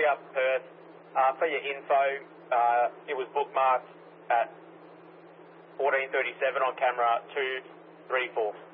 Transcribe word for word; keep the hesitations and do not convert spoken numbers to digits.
out to Perth. Uh, for your info, uh, it was bookmarked at fourteen thirty-seven on camera two three four.